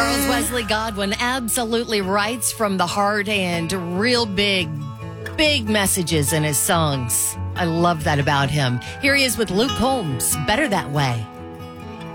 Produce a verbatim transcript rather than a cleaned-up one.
Charles Wesley Godwin absolutely writes from the heart and real big, big messages in his songs. I love that about him. Here he is with Luke Combs, Better That Way.